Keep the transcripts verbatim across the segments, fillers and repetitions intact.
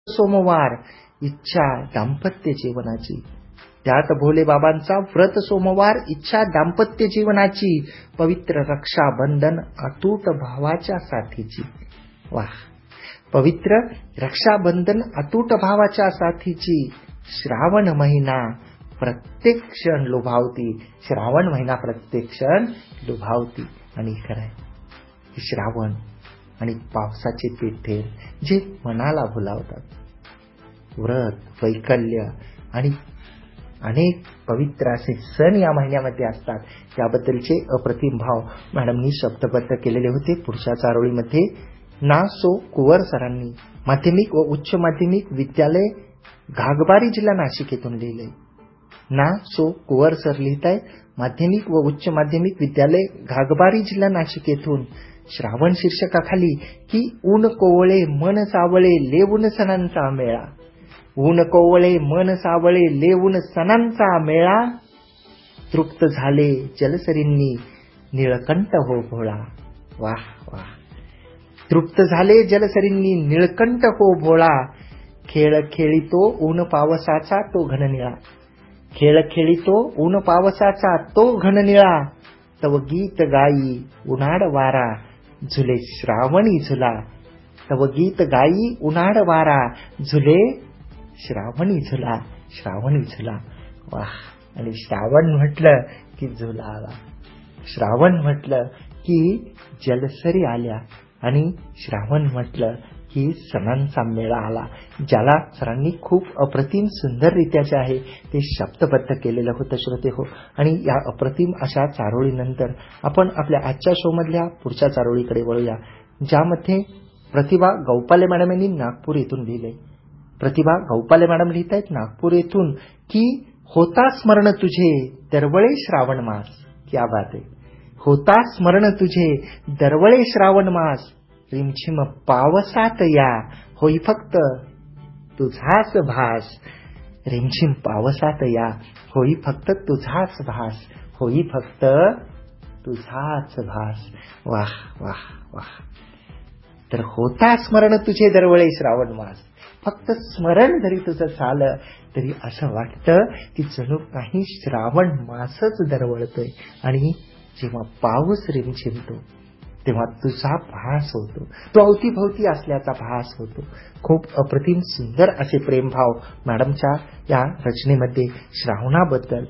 सोमवार इच्छा दाम्पत्य जीवनाची, त्यात भोले बाबांचा व्रत सोमवार इच्छा दाम्पत्य जीवनाची, पवित्र रक्षाबंधन अतूट भावाच्या साथीची. वाह, पवित्र रक्षाबंधन अतूट भावाच्या साथीची. श्रावण महिना प्रत्येक क्षण लुभावती, श्रावण महिना प्रत्येक क्षण लुभावती. आणि खरंय श्रावण आणि पावसाचे पेठे जे मनाला भुलावतात. व्रत, वैकल्य आणि अनेक पवित्र असे सण या महिन्यामध्ये असतात. त्याबद्दलचे अप्रतिम भाव मॅडमनी शब्दबद्ध केलेले होते. पुढच्या चारोळीमध्ये ना सो कुवर सरांनी माध्यमिक व उच्च माध्यमिक विद्यालय घागबारी जिल्हा नाशिक येथून लिहिले. ना सो कुवर सर लिहित आहेत माध्यमिक व उच्च माध्यमिक विद्यालय घागबारी जिल्हा नाशिक येथून. श्रावण शीर्षकाखाली की ऊन कोवळे मन सावळे लेवून सणांचा मेळा. ऊन कोवळे मन सावळे लेवून सणांचा मेळा, तृप्त झाले जलसरींनी निळकंठ हो भोळा. वाह वाह, तृप्त झाले जलसरींनी निळकंठ हो भोळा. खेळ खेळितो ऊन पावसाचा तो घननिळा. खेळ खेळितो ऊन पावसाचा तो घननिळा. तव गीत गाई उन्हाळ वारा झुले श्रावणी झुला. तव गीत गाई उन्हाळ वारा झुले श्रावणी झुला. श्रावणी झुला. वाह, आणि श्रावण म्हटलं की झुला आला. श्रावण म्हटलं की जलसरी आल्या आणि श्रावण म्हटलं की सणांचा मेळा आला. ज्याला सरांनी खूप अप्रतिम सुंदररित्या जे आहे ते शब्दबद्ध केलेलं होतं श्रोते हो. आणि या अप्रतिम अशा चारोळीनंतर आपण आपल्या आजच्या शो मधल्या पुढच्या चारोळीकडे वळूया, ज्यामध्ये प्रतिभा गौपाले मॅडम यांनी नागपूर येथून लिहिले. प्रतिभा गौपाले मॅडम लिहित आहेत नागपूर येथून की होता स्मरण तुझे दरवळे श्रावण मास. क्या बात आहे. होता स्मरण तुझे दरवळे श्रावण मास. रिमझिम पावसात या होई फक्त तुझाच भास. रिमझिम पावसात या होई फक्त तुझाच भास. होई फक्त तुझाच भास. वाह वाह वाह. तर होता स्मरण तुझे दरवळे श्रावण मास. फक्त स्मरण जरी तुझं झालं तरी असं वाटतं की जणू काही श्रावण मासच दरवळतोय. आणि जेव्हा पाऊस रिमझिमतो तेव्हा तुझा भास होतो, तो अवतीभवती असल्याचा भास होतो. खूप अप्रतिम सुंदर असे प्रेमभाव मॅडमच्या या रचनेमध्ये श्रावणाबद्दल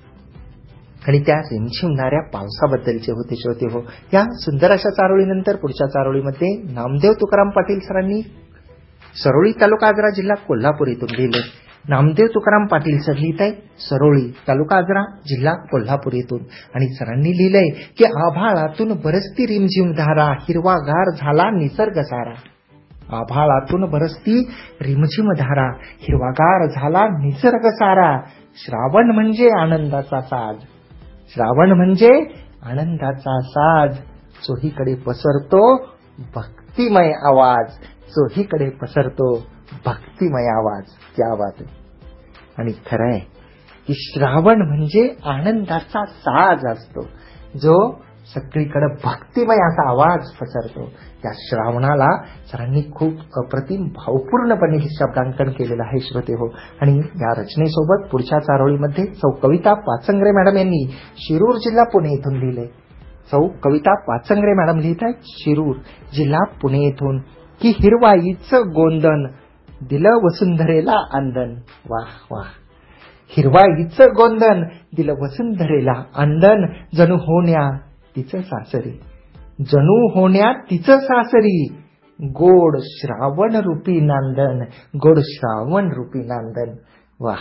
आणि त्या रिमझिमणाऱ्या पावसाबद्दलचे होते श्रोते हो. या सुंदर अशा चारोळीनंतर पुढच्या चारोळीमध्ये नामदेव तुकाराम पाटील सरांनी सरोळी तालुका आजरा जिल्हा कोल्हापूर येथून लिहिले. नामदेव तुकाराम पाटील सर लिहित आहेत सरोळी तालुका आजरा जिल्हा कोल्हापूर येथून. आणि सरांनी लिहिलंय की आभाळातून बरसती रिमझिम धारा हिरवागार झाला निसर्ग सारा. आभाळातून बरसती रिमझिम धारा हिरवागार झाला निसर्ग सारा. श्रावण म्हणजे आनंदाचा साज. श्रावण म्हणजे आनंदाचा साज. चोहीकडे पसरतो भक्तिमय आवाज. चोहीकडे पसरतो भक्तिमय आवाज. क्या बात आहे. आणि खरं आहे की श्रावण म्हणजे आनंदाचा साज असतो जो सगळीकडे भक्तिमय असा आवाज पसरतो. त्या श्रावणाला सरांनी खूप अप्रतिम भावपूर्णपणे शब्दांकन केलेलं आहे श्रोते हो. आणि या रचनेसोबत पुढच्या चारोळीमध्ये सौ कविता पाचंगरे मॅडम यांनी शिरूर जिल्हा पुणे येथून लिहिले. सौ कविता पाचंगरे मॅडम लिहित आहेत शिरूर जिल्हा पुणे येथून की हिरवाईचं गोंधन दिलं वसुंधरेला आंदन. वाह वाह. हिरवाईचं गोंधन दिलं वसुंधरेला आंदन. जणू होण्या तिचं सासरी. जणू होण्या तिचं सासरी. गोड श्रावण रूपी नांदन. गोड श्रावण रूपी नांदन. वाह.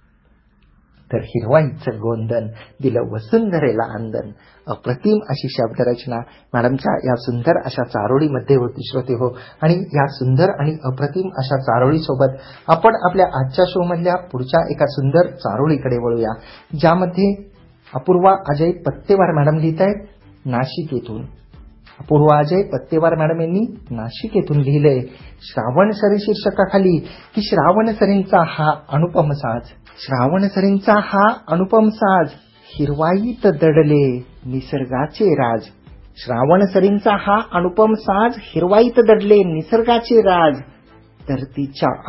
तर हिरवाईचं गोंधन दिलं वसुंधरेला आंदन. अप्रतिम अशी शब्दरचना मॅडमच्या या सुंदर अशा चारोळीमध्ये होती श्रोते हो. आणि या सुंदर आणि अप्रतिम अशा चारोळीसोबत आपण आपल्या आजच्या शो मधल्या पुढच्या एका सुंदर चारोळीकडे वळूया, ज्यामध्ये अपूर्वा अजय पत्तेवार मॅडम लिहित आहेत नाशिक येथून. अपूर्वा अजय पत्तेवार मॅडम यांनी नाशिक येथून लिहिलंय श्रावण सरी शीर्षकाखाली की श्रावण सरींचा हा अनुपम साज. श्रावण सरींचा हा अनुपम साज हिरवाईत दडले निसर्गाचे राज. श्रावण सरींचा हा अनुपम साज हिरवाईत दडले निसर्गाचे राज. धरतीच्या